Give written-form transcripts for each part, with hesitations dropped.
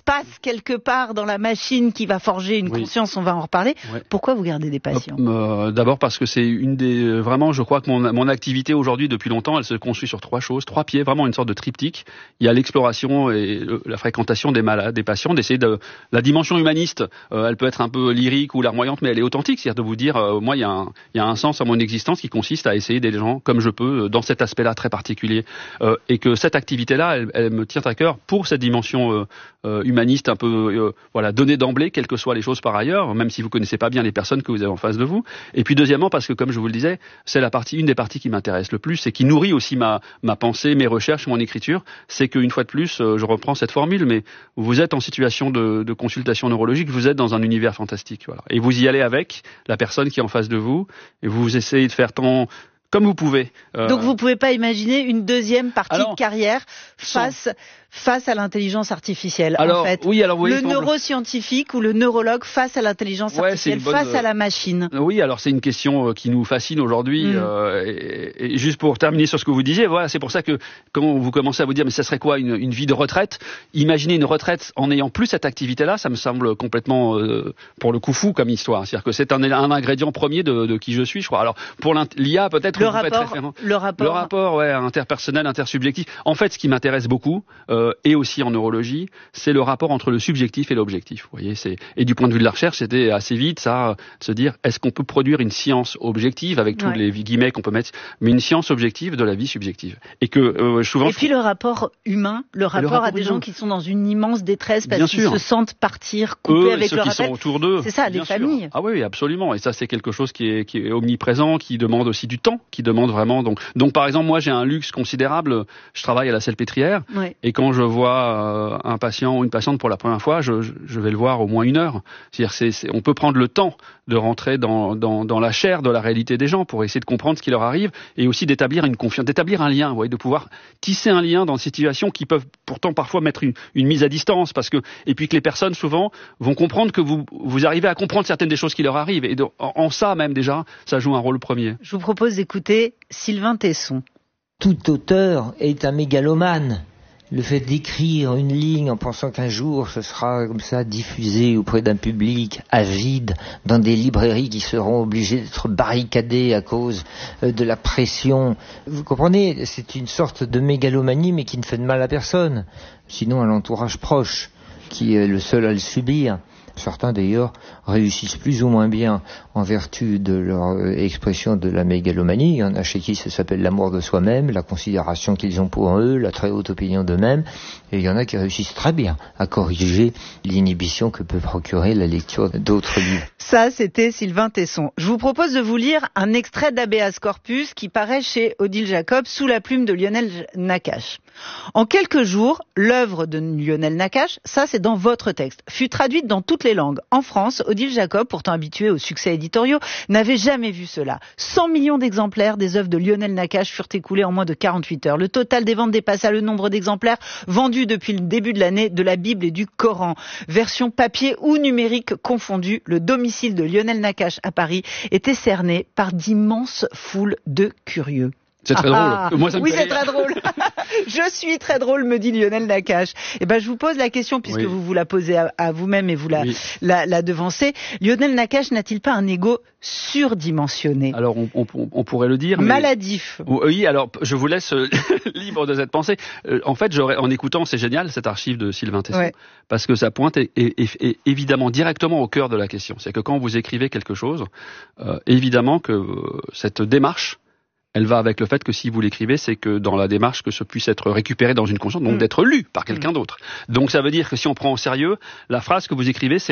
passe quelque part dans la machine qui va forger une conscience, on va en reparler. Ouais. Pourquoi vous gardez des patients ? D'abord parce que c'est une des... Vraiment, je crois que mon activité aujourd'hui, depuis longtemps, elle se construit sur 3 choses, 3 pieds, vraiment une sorte de triptyque. Il y a l'exploration et la fréquentation des malades, des patients, d'essayer de... La dimension humaniste, elle peut être un peu lyrique ou larmoyante, mais elle est authentique. C'est-à-dire de vous dire, moi, il y a un sens à mon existence qui consiste à essayer d'aider les gens comme je peux, dans cet aspect-là très particulier. Et que cette activité-là, elle me tient à cœur pour cette dimension humaniste, un peu donnée d'emblée, quelles que soient les choses par ailleurs, même si vous connaissez pas bien les personnes que vous avez en face de vous. Et puis deuxièmement, parce que comme je vous le disais, c'est une des parties qui m'intéresse le plus et qui nourrit aussi ma pensée, mes recherches, mon écriture, c'est qu'une fois de plus, je reprends cette formule, mais vous êtes en situation de consultation neurologique, vous êtes dans un univers fantastique, voilà. Et vous y allez avec la personne qui est en face de vous, et vous essayez de faire tant comme vous pouvez. Donc vous pouvez pas imaginer une deuxième partie de carrière face à l'intelligence artificielle. Alors, en fait, oui, alors oui, le neuroscientifique ou le neurologue face à l'intelligence artificielle, face à la machine. Oui, alors c'est une question qui nous fascine aujourd'hui. Et juste pour terminer sur ce que vous disiez, voilà, c'est pour ça que quand vous commencez à vous dire, mais ça serait quoi une vie de retraite ? Imaginez une retraite en n'ayant plus cette activité-là, ça me semble complètement, pour le coup, fou comme histoire. C'est-à-dire que c'est un ingrédient premier de qui je suis, je crois. Alors pour l'IA, peut-être. Le rapport, interpersonnel, intersubjectif. En fait, ce qui m'intéresse beaucoup, et aussi en neurologie, c'est le rapport entre le subjectif et l'objectif. Vous voyez, et du point de vue de la recherche, c'était assez vite ça, de se dire, est-ce qu'on peut produire une science objective avec tous les guillemets qu'on peut mettre, mais une science objective de la vie subjective. Et que souvent. Et puis le rapport humain, le rapport à des gens qui sont dans une immense détresse parce qu'ils se sentent partir, coupés avec leur appel. Ceux qui sont autour d'eux. C'est ça, les familles. Ah oui, absolument. Et ça, c'est quelque chose qui est omniprésent, qui demande aussi du temps, qui demande vraiment. Donc par exemple, moi, j'ai un luxe considérable. Je travaille à la Salpêtrière, et quand je vois un patient ou une patiente pour la première fois, je vais le voir au moins 1 heure. C'est-à-dire, on peut prendre le temps de rentrer dans la chair de la réalité des gens pour essayer de comprendre ce qui leur arrive et aussi d'établir une confiance, d'établir un lien, de pouvoir tisser un lien dans des situations qui peuvent pourtant parfois mettre une mise à distance, et puis que les personnes souvent vont comprendre que vous arrivez à comprendre certaines des choses qui leur arrivent, et en ça même déjà, ça joue un rôle premier. Je vous propose d'écouter Sylvain Tesson. Tout auteur est un mégalomane. Le fait d'écrire une ligne en pensant qu'un jour ce sera comme ça diffusé auprès d'un public avide dans des librairies qui seront obligées d'être barricadées à cause de la pression. Vous comprenez, c'est une sorte de mégalomanie mais qui ne fait de mal à personne, sinon à l'entourage proche qui est le seul à le subir. Certains d'ailleurs réussissent plus ou moins bien en vertu de leur expression de la mégalomanie. Il y en a chez qui ça s'appelle l'amour de soi-même, la considération qu'ils ont pour eux, la très haute opinion d'eux-mêmes. Et il y en a qui réussissent très bien à corriger l'inhibition que peut procurer la lecture d'autres livres. Ça, c'était Sylvain Tesson. Je vous propose de vous lire un extrait d'Habeas Corpus qui paraît chez Odile Jacob sous la plume de Lionel Nakache. En quelques jours, l'œuvre de Lionel Nakache, ça c'est dans votre texte, fut traduite dans toutes les langues. En France, Odile Jacob, pourtant habituée aux succès éditoriaux, n'avait jamais vu cela. 100 millions d'exemplaires des œuvres de Lionel Nakache furent écoulés en moins de 48 heures. Le total des ventes dépassa le nombre d'exemplaires vendus depuis le début de l'année de la Bible et du Coran. Version papier ou numérique confondue, le domicile de Lionel Nakache à Paris était cerné par d'immenses foules de curieux. C'est très drôle. Moi, ça me oui, c'est très drôle. Je suis très drôle, me dit Lionel Nakache. Eh ben, je vous pose la question, puisque vous la posez à vous-même et vous la devancez. Lionel Nakache n'a-t-il pas un ego surdimensionné ? Alors, on pourrait le dire. Maladif. Oui, alors, je vous laisse libre de cette pensée. En fait, en écoutant, c'est génial, cette archive de Sylvain Tesson, parce que ça pointe évidemment directement au cœur de la question. C'est que quand vous écrivez quelque chose, évidemment que cette démarche, elle va avec le fait que si vous l'écrivez, c'est que dans la démarche que ce puisse être récupéré dans une conscience, donc d'être lu par quelqu'un d'autre. Donc ça veut dire que si on prend au sérieux, la phrase que vous écrivez, c'est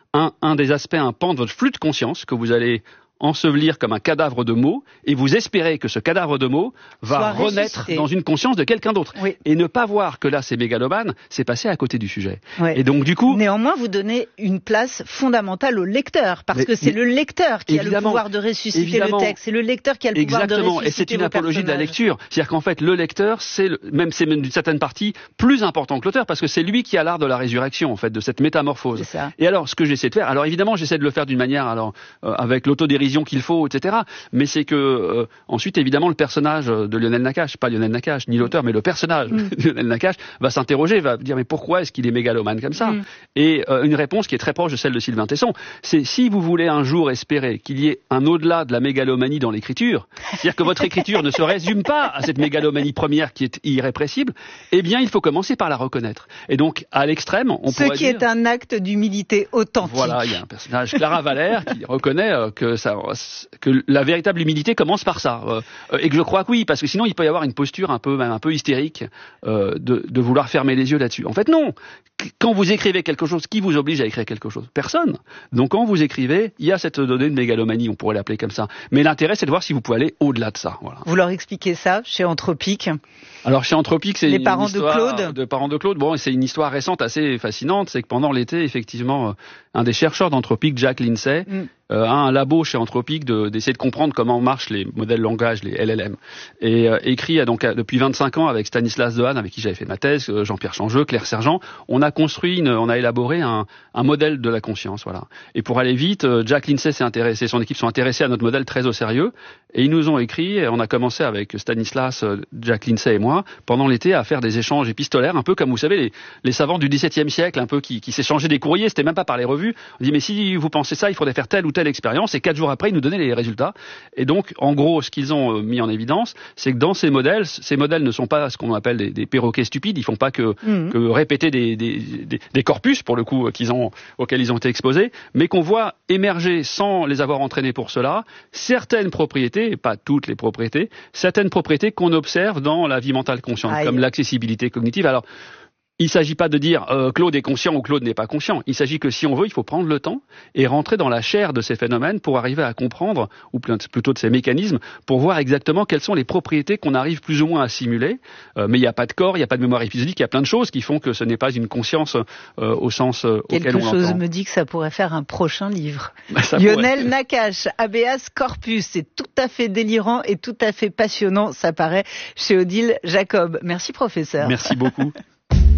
un des aspects, un pan de votre flux de conscience que vous allez ensevelir comme un cadavre de mots, et vous espérez que ce cadavre de mots va renaître dans une conscience de quelqu'un d'autre. Oui. Et ne pas voir que là c'est mégalomane, c'est passer à côté du sujet. Oui. Et donc du coup... Néanmoins, vous donnez une place fondamentale au lecteur, parce que c'est le lecteur qui a le pouvoir de ressusciter le texte, c'est le lecteur qui a le pouvoir de ressusciter Exactement, et c'est une apologie de la lecture. C'est-à-dire qu'en fait, le lecteur, c'est même d'une certaine partie plus important que l'auteur, parce que c'est lui qui a l'art de la résurrection, en fait, de cette métamorphose. Et alors, ce que j'essaie de faire, alors évidemment, j'essaie de le faire d'une manière, avec l'autodérision précision qu'il faut, etc. Mais c'est que ensuite, évidemment, le personnage de Lionel Nakache, pas Lionel Nakache, ni l'auteur, mais le personnage de Lionel Nakache va s'interroger, va dire mais pourquoi est-ce qu'il est mégalomane comme ça? Et une réponse qui est très proche de celle de Sylvain Tesson, c'est si vous voulez un jour espérer qu'il y ait un au-delà de la mégalomanie dans l'écriture, c'est-à-dire que votre écriture ne se résume pas à cette mégalomanie première qui est irrépressible, eh bien il faut commencer par la reconnaître. Et donc à l'extrême, on pourrait dire... Ce qui est un acte d'humilité authentique. Voilà, il y a un personnage, Clara Valère, qui reconnaît que la véritable humilité commence par ça. Et que je crois que oui, parce que sinon il peut y avoir une posture un peu hystérique de vouloir fermer les yeux là-dessus. En fait non, quand vous écrivez quelque chose, qui vous oblige à écrire quelque chose? Personne. Donc quand vous écrivez, il y a cette donnée de mégalomanie, on pourrait l'appeler comme ça. Mais l'intérêt c'est de voir si vous pouvez aller au-delà de ça. Voilà. Vous leur expliquez ça chez Anthropique? Alors chez Anthropique, c'est les une parents histoire de Claude. De parents de Claude. Bon, c'est une histoire récente assez fascinante. C'est que pendant l'été, effectivement, un des chercheurs d'Anthropique, Jack Lindsay, a un labo chez Anthropique d'essayer de comprendre comment marchent les modèles langage, les LLM. Et écrit donc depuis 25 ans avec Stanislas Dehaene, avec qui j'avais fait ma thèse, Jean-Pierre Changeux, Claire Sergent, on a élaboré un modèle de la conscience, voilà. Et pour aller vite, Jack Lindsay s'est intéressé, son équipe sont intéressés à notre modèle très au sérieux, et ils nous ont écrit, et on a commencé avec Stanislas, Jack Lindsay et moi, pendant l'été, à faire des échanges épistolaires, un peu comme vous savez les savants du XVIIe siècle, un peu qui s'échangeaient des courriers, c'était même pas par les revues. On dit mais si vous pensez ça, il faudrait faire telle ou telle expérience, et 4 jours après, ils nous donnaient les résultats. Et donc, en gros, ce qu'ils ont mis en évidence, c'est que dans ces modèles ne sont pas ce qu'on appelle des perroquets stupides, ils font pas que répéter des corpus, pour le coup, auxquels ils ont été exposés, mais qu'on voit émerger, sans les avoir entraînés pour cela, certaines propriétés, et pas toutes les propriétés, certaines propriétés qu'on observe dans la vie mentale consciente, comme l'accessibilité cognitive. Alors, il ne s'agit pas de dire Claude est conscient ou Claude n'est pas conscient. Il s'agit que si on veut, il faut prendre le temps et rentrer dans la chair de ces phénomènes pour arriver à comprendre, ou plutôt de ces mécanismes, pour voir exactement quelles sont les propriétés qu'on arrive plus ou moins à simuler. Mais il n'y a pas de corps, il n'y a pas de mémoire épisodique, il y a plein de choses qui font que ce n'est pas une conscience au sens auquel on l'entend. Quelque chose me dit que ça pourrait faire un prochain livre. Lionel Nakache, Habeas Corpus, c'est tout à fait délirant et tout à fait passionnant. Ça paraît chez Odile Jacob. Merci professeur. Merci beaucoup.